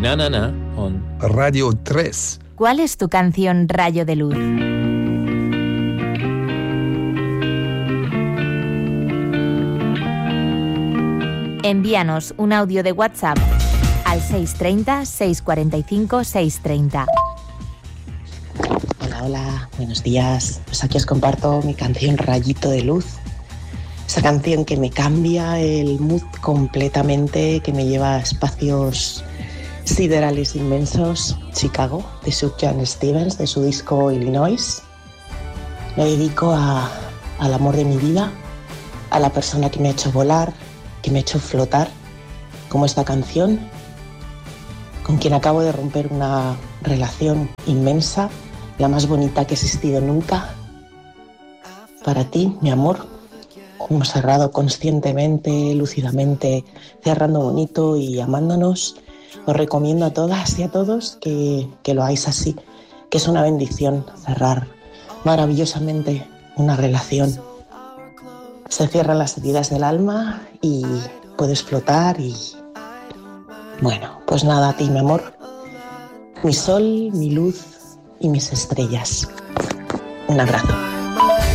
Na Na Na on Radio 3. ¿Cuál es tu canción Rayo de Luz? Envíanos un audio de WhatsApp al 630-645-630. Hola, buenos días. Pues aquí os comparto mi canción Rayito de Luz. Esa canción que me cambia el mood completamente, que me lleva a espacios siderales inmensos. Chicago, de Sufjan Stevens, de su disco Illinois. Le dedico al amor de mi vida, a la persona que me ha hecho volar, que me ha hecho flotar, como esta canción, con quien acabo de romper una relación inmensa, la más bonita que ha existido nunca. Para ti, mi amor, hemos cerrado conscientemente, lúcidamente, cerrando bonito y amándonos. Os recomiendo a todas y a todos que lo hagáis así, que es una bendición cerrar maravillosamente una relación. Se cierran las heridas del alma y puedes flotar y... Bueno, pues nada, a ti, mi amor, mi sol, mi luz y mis estrellas. Un abrazo.